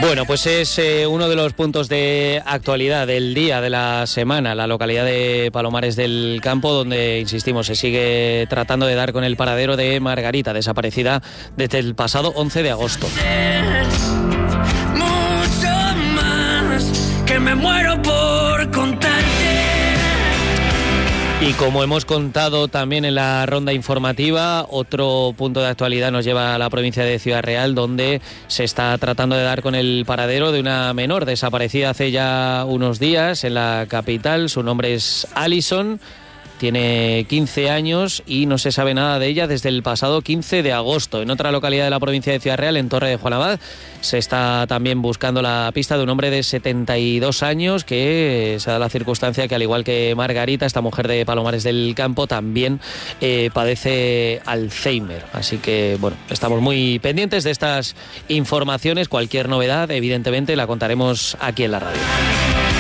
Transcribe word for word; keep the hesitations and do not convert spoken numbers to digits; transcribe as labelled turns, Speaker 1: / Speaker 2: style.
Speaker 1: Bueno, pues es eh, uno de los puntos de actualidad del día, de la semana, la localidad de Palomares del Campo, donde, insistimos, se sigue tratando de dar con el paradero de Margarita, desaparecida desde el pasado once de agosto.
Speaker 2: Mucho más que me muero por contarte.
Speaker 1: Y como hemos contado también en la ronda informativa, otro punto de actualidad nos lleva a la provincia de Ciudad Real, donde se está tratando de dar con el paradero de una menor desaparecida hace ya unos días en la capital. Su nombre es Alison. Tiene quince años y no se sabe nada de ella desde el pasado quince de agosto. En otra localidad de la provincia de Ciudad Real, en Torre de Juan Abad, se está también buscando la pista de un hombre de setenta y dos años que se da la circunstancia que, al igual que Margarita, esta mujer de Palomares del Campo, también eh, padece Alzheimer. Así que, bueno, estamos muy pendientes de estas informaciones. Cualquier novedad, evidentemente, la contaremos aquí en la radio.